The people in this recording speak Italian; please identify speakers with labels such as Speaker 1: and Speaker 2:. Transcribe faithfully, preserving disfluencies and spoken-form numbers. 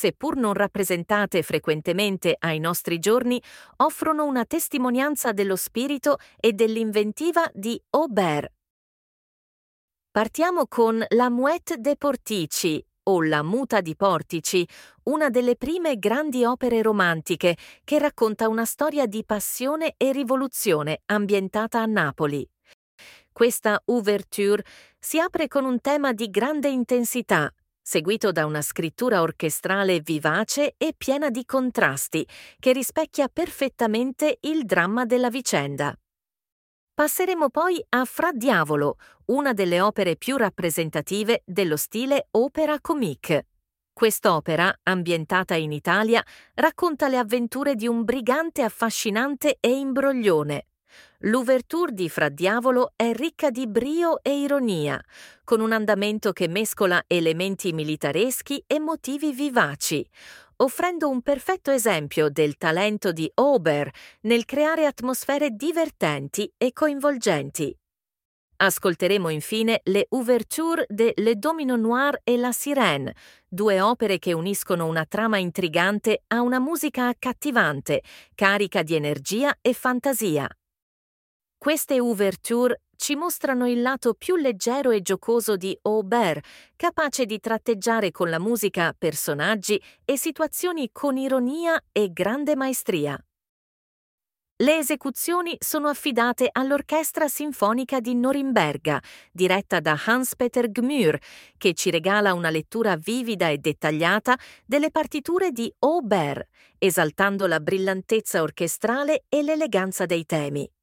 Speaker 1: seppur non rappresentate frequentemente ai nostri giorni, offrono una testimonianza dello spirito e dell'inventiva di Auber. Partiamo con La Muette de Portici, o La muta di Portici, una delle prime grandi opere romantiche che racconta una storia di passione e rivoluzione ambientata a Napoli. Questa ouverture si apre con un tema di grande intensità, seguito da una scrittura orchestrale vivace e piena di contrasti, che rispecchia perfettamente il dramma della vicenda. Passeremo poi a Fra Diavolo, una delle opere più rappresentative dello stile opera comique. Quest'opera, ambientata in Italia, racconta le avventure di un brigante affascinante e imbroglione. L'ouverture di Fra Diavolo è ricca di brio e ironia, con un andamento che mescola elementi militareschi e motivi vivaci, offrendo un perfetto esempio del talento di Auber nel creare atmosfere divertenti e coinvolgenti. Ascolteremo infine le ouverture de Le Domino Noir e La Sirène, due opere che uniscono una trama intrigante a una musica accattivante, carica di energia e fantasia. Queste ouverture ci mostrano il lato più leggero e giocoso di Auber, capace di tratteggiare con la musica personaggi e situazioni con ironia e grande maestria. Le esecuzioni sono affidate all'Orchestra Sinfonica di Norimberga, diretta da Hans-Peter Gmür, che ci regala una lettura vivida e dettagliata delle partiture di Auber, esaltando la brillantezza orchestrale e l'eleganza dei temi.